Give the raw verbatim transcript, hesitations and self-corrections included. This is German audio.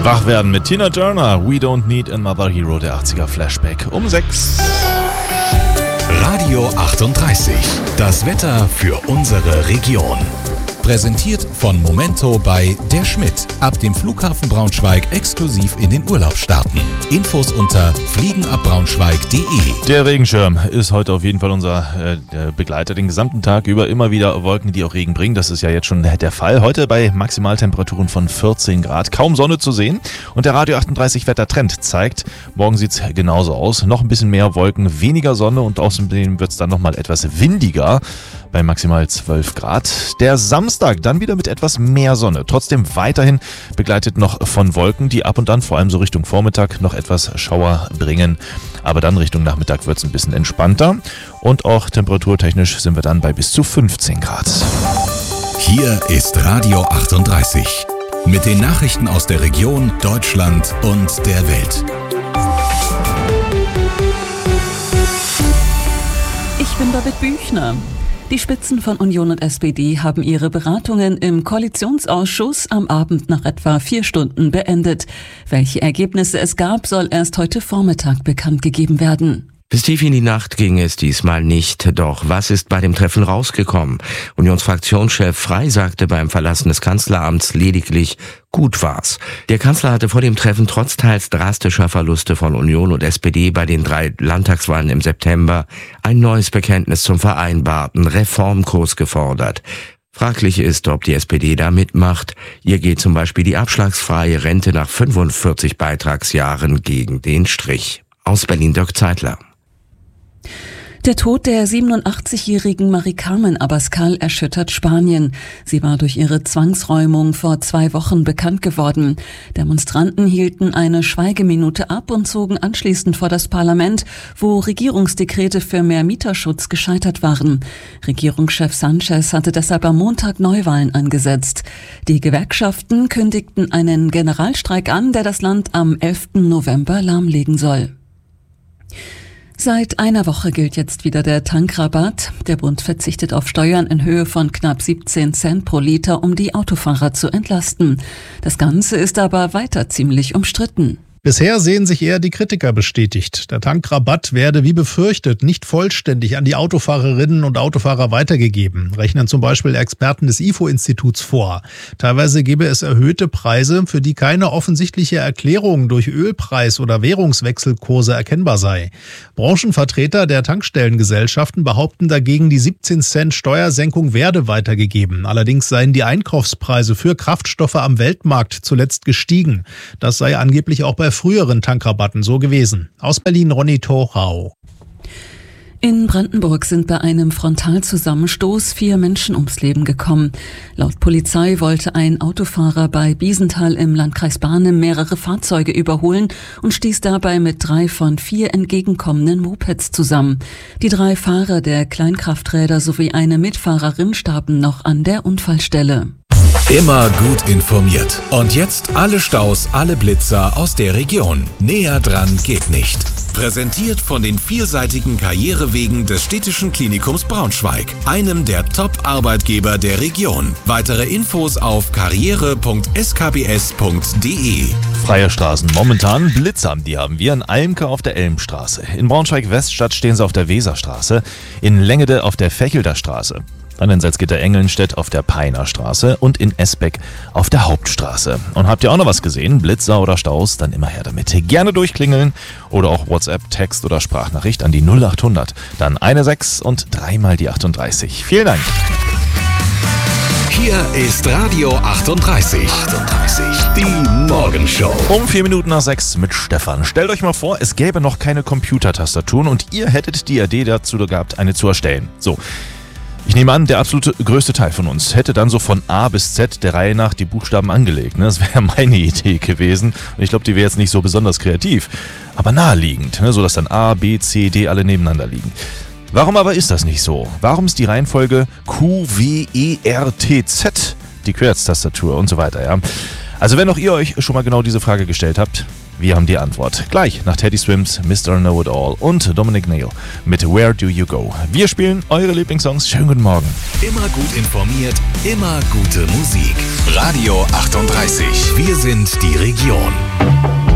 Wach werden mit Tina Turner, We Don't Need Another Hero, der achtziger Flashback um sechs. Radio achtunddreißig, das Wetter für unsere Region. Präsentiert von Momento bei Der Schmidt. Ab dem Flughafen Braunschweig exklusiv in den Urlaub starten. Infos unter fliegenabbraunschweig punkt de. Der Regenschirm ist heute auf jeden Fall unser äh, Begleiter den gesamten Tag über. Immer wieder Wolken, die auch Regen bringen. Das ist ja jetzt schon der Fall. Heute bei Maximaltemperaturen von vierzehn Grad. Kaum Sonne zu sehen. Und der Radio achtunddreißig Wettertrend zeigt, morgen sieht es genauso aus. Noch ein bisschen mehr Wolken, weniger Sonne und außerdem wird es dann nochmal etwas windiger bei maximal zwölf Grad. Der Samstag dann wieder mit etwas mehr Sonne. Trotzdem weiterhin begleitet noch von Wolken, die ab und an, vor allem so Richtung Vormittag, noch etwas Schauer bringen. Aber dann Richtung Nachmittag wird es ein bisschen entspannter. Und auch temperaturtechnisch sind wir dann bei bis zu fünfzehn Grad. Hier ist Radio achtunddreißig. Mit den Nachrichten aus der Region, Deutschland und der Welt. Ich bin David Büchner. Die Spitzen von Union und S P D haben ihre Beratungen im Koalitionsausschuss am Abend nach etwa vier Stunden beendet. Welche Ergebnisse es gab, soll erst heute Vormittag bekannt gegeben werden. Bis tief in die Nacht ging es diesmal nicht. Doch was ist bei dem Treffen rausgekommen? Unionsfraktionschef Frey sagte beim Verlassen des Kanzleramts lediglich, gut war's. Der Kanzler hatte vor dem Treffen trotz teils drastischer Verluste von Union und S P D bei den drei Landtagswahlen im September ein neues Bekenntnis zum vereinbarten Reformkurs gefordert. Fraglich ist, ob die S P D da mitmacht. Ihr geht zum Beispiel die abschlagsfreie Rente nach fünfundvierzig Beitragsjahren gegen den Strich. Aus Berlin Dirk Zeitler. Der Tod der siebenundachtzigjährigen Mari-Carmen Abascal erschüttert Spanien. Sie war durch ihre Zwangsräumung vor zwei Wochen bekannt geworden. Demonstranten hielten eine Schweigeminute ab und zogen anschließend vor das Parlament, wo Regierungsdekrete für mehr Mieterschutz gescheitert waren. Regierungschef Sanchez hatte deshalb am Montag Neuwahlen angesetzt. Die Gewerkschaften kündigten einen Generalstreik an, der das Land am elften November lahmlegen soll. Seit einer Woche gilt jetzt wieder der Tankrabatt. Der Bund verzichtet auf Steuern in Höhe von knapp siebzehn Cent pro Liter, um die Autofahrer zu entlasten. Das Ganze ist aber weiter ziemlich umstritten. Bisher sehen sich eher die Kritiker bestätigt. Der Tankrabatt werde wie befürchtet nicht vollständig an die Autofahrerinnen und Autofahrer weitergegeben, rechnen zum Beispiel Experten des I F O-Instituts vor. Teilweise gebe es erhöhte Preise, für die keine offensichtliche Erklärung durch Ölpreis- oder Währungswechselkurse erkennbar sei. Branchenvertreter der Tankstellengesellschaften behaupten dagegen, die siebzehn Cent Steuersenkung werde weitergegeben. Allerdings seien die Einkaufspreise für Kraftstoffe am Weltmarkt zuletzt gestiegen. Das sei angeblich auch bei früheren Tankrabatten so gewesen. Aus Berlin Ronny Thorau. In Brandenburg sind bei einem Frontalzusammenstoß vier Menschen ums Leben gekommen. Laut Polizei wollte ein Autofahrer bei Biesenthal im Landkreis Barnim mehrere Fahrzeuge überholen und stieß dabei mit drei von vier entgegenkommenden Mopeds zusammen. Die drei Fahrer der Kleinkrafträder sowie eine Mitfahrerin starben noch an der Unfallstelle. Immer gut informiert. Und jetzt alle Staus, alle Blitzer aus der Region. Näher dran geht nicht. Präsentiert von den vielseitigen Karrierewegen des Städtischen Klinikums Braunschweig, einem der Top-Arbeitgeber der Region. Weitere Infos auf karriere punkt s k b s punkt de. Freie Straßen. Momentan Blitzer, die haben wir in Almke auf der Elmstraße. In Braunschweig-Weststadt stehen sie auf der Weserstraße. In Lengede auf der Fechelder Straße. Dann in Salzgitter-Engelnstedt auf der Peiner Straße und in Esbeck auf der Hauptstraße. Und habt ihr auch noch was gesehen? Blitzer oder Staus? Dann immer her damit. Gerne durchklingeln oder auch WhatsApp, Text oder Sprachnachricht an die null achthundert. Dann eine sechs und dreimal die achtunddreißig. Vielen Dank. Hier ist Radio achtunddreißig. achtunddreißig, die Morgenshow. Um vier Minuten nach sechs mit Stefan. Stellt euch mal vor, es gäbe noch keine Computertastaturen und ihr hättet die Idee dazu gehabt, eine zu erstellen. So. Ich nehme an, der absolute größte Teil von uns hätte dann so von A bis Z der Reihe nach die Buchstaben angelegt. Ne? Das wäre meine Idee gewesen. Und ich glaube, die wäre jetzt nicht so besonders kreativ, aber naheliegend, ne? So dass dann A, B, C, D alle nebeneinander liegen. Warum aber ist das nicht so? Warum ist die Reihenfolge Q, W, E, R, T, Z, die Querztastatur und so weiter? Ja? Also wenn auch ihr euch schon mal genau diese Frage gestellt habt, Wir haben die Antwort. Gleich nach Teddy Swims, Mister Know-It-All und Dominic Neil mit Where Do You Go. Wir spielen eure Lieblingssongs. Schönen guten Morgen. Immer gut informiert, immer gute Musik. Radio achtunddreißig. Wir sind die Region.